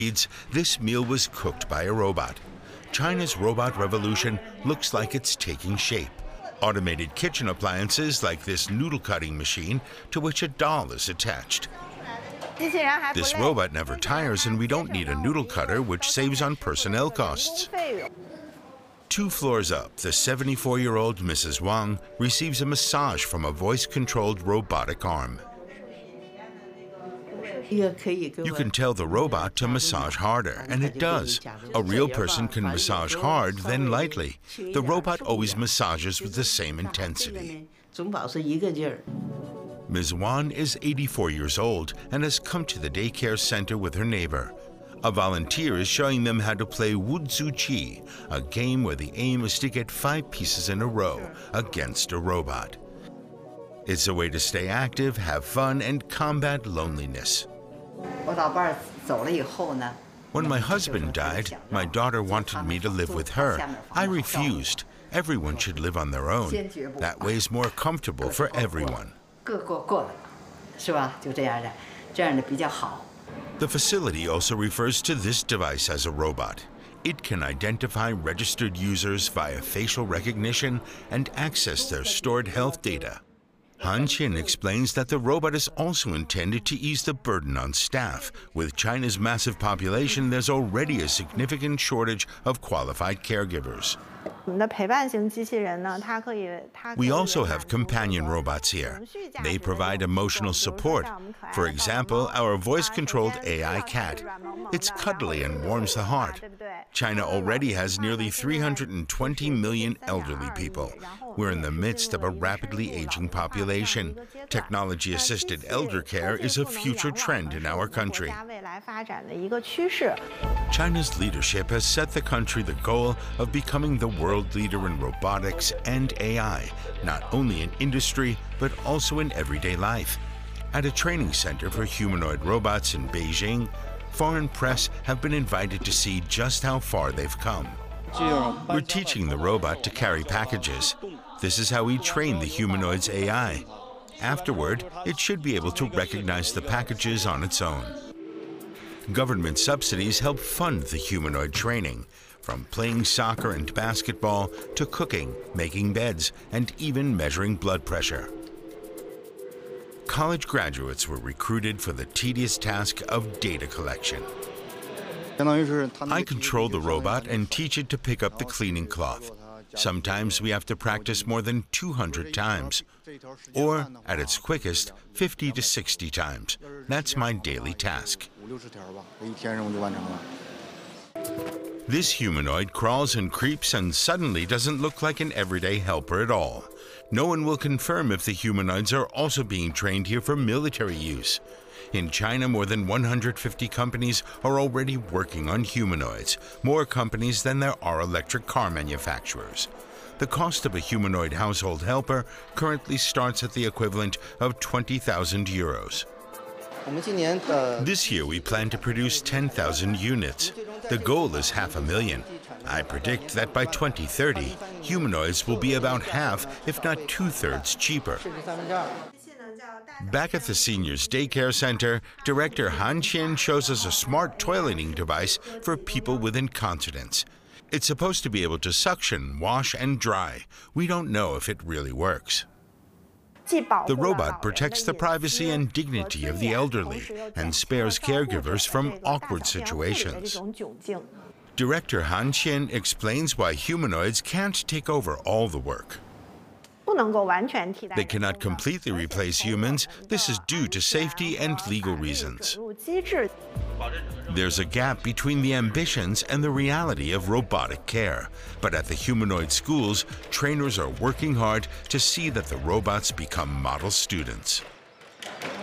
This meal was cooked by a robot. China's robot revolution looks like it's taking shape. Automated kitchen appliances like this noodle cutting machine to which a doll is attached. This robot never tires, and we don't need a noodle cutter, which saves on personnel costs. 2 floors up, the 74-year-old Mrs. Wang receives a massage from a voice-controlled robotic arm. You can tell the robot to massage harder, and it does. A real person can massage hard, then lightly. The robot always massages with the same intensity. Ms. Wan is 84 years old and has come to the daycare center with her neighbor. A volunteer is showing them how to play Wuzhu Qi, a game where the aim is to get 5 pieces in a row against a robot. It's a way to stay active, have fun, and combat loneliness. When my husband died, my daughter wanted me to live with her. I refused. Everyone should live on their own. That way is more comfortable for everyone. The facility also refers to this device as a robot. It can identify registered users via facial recognition and access their stored health data. Han Qin explains that the robot is also intended to ease the burden on staff. With China's massive population, there's already a significant shortage of qualified caregivers. We also have companion robots here. They provide emotional support. For example, our voice-controlled AI cat. It's cuddly and warms the heart. China already has nearly 320 million elderly people. We're in the midst of a rapidly aging population. Technology-assisted elder care is a future trend in our country. China's leadership has set the country the goal of becoming the world leader in robotics and AI, not only in industry, but also in everyday life. At a training center for humanoid robots in Beijing, foreign press have been invited to see just how far they've come. We're teaching the robot to carry packages. This is how we train the humanoid's AI. Afterward, it should be able to recognize the packages on its own. Government subsidies help fund the humanoid training, from playing soccer and basketball to cooking, making beds, and even measuring blood pressure. College graduates were recruited for the tedious task of data collection. I control the robot and teach it to pick up the cleaning cloth. Sometimes we have to practice more than 200 times, or at its quickest, 50 to 60 times. That's my daily task. This humanoid crawls and creeps and suddenly doesn't look like an everyday helper at all. No one will confirm if the humanoids are also being trained here for military use. In China, more than 150 companies are already working on humanoids, more companies than there are electric car manufacturers. The cost of a humanoid household helper currently starts at the equivalent of 20,000 euros. This year we plan to produce 10,000 units. The goal is 500,000. I predict that by 2030, humanoids will be about half, if not 2/3 cheaper. Back at the seniors' daycare center, Director Han Qin shows us a smart toileting device for people with incontinence. It's supposed to be able to suction, wash, and dry. We don't know if it really works. The robot protects the privacy and dignity of the elderly and spares caregivers from awkward situations. Director Han Qin explains why humanoids can't take over all the work. They cannot completely replace humans. This is due to safety and legal reasons. There's a gap between the ambitions and the reality of robotic care. But at the humanoid schools, trainers are working hard to see that the robots become model students.